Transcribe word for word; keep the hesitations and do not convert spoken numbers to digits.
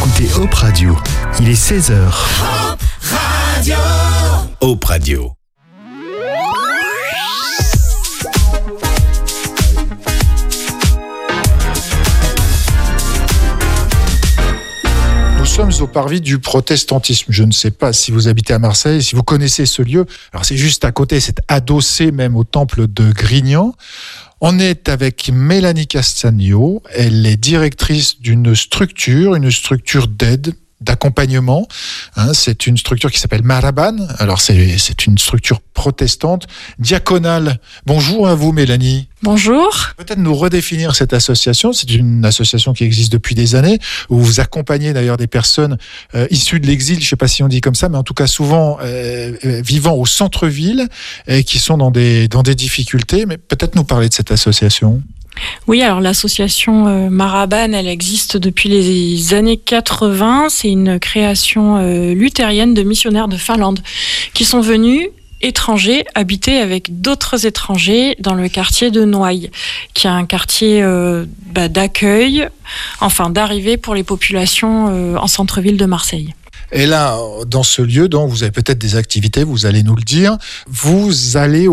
écoutez Hope Radio. Il est seize heures. Hope Radio. Hope Radio. Nous sommes au parvis du protestantisme. Je ne sais pas si vous habitez à Marseille, si vous connaissez ce lieu. Alors c'est juste à côté, c'est adossé même au temple de Grignan. On est avec Mélanie Castagno. Elle est directrice d'une structure, une structure d'aide, d'accompagnement. Hein, c'est une structure qui s'appelle Maraban. Alors c'est, c'est une structure protestante, diaconale. Bonjour à vous Mélanie. Bonjour. Peut-être nous redéfinir cette association. C'est une association qui existe depuis des années, où vous accompagnez d'ailleurs des personnes euh, issues de l'exil, je ne sais pas si on dit comme ça, mais en tout cas souvent euh, euh, vivant au centre-ville et qui sont dans des, dans des difficultés. Mais peut-être nous parler de cette association. Oui, alors l'association euh, Maraban, elle existe depuis les années quatre-vingts. C'est une création euh, luthérienne de missionnaires de Finlande qui sont venus étrangers, habiter avec d'autres étrangers dans le quartier de Noailles, qui est un quartier euh, bah, d'accueil, enfin d'arrivée pour les populations euh, en centre-ville de Marseille. Et là, dans ce lieu, donc, vous avez peut-être des activités, vous allez nous le dire. Vous allez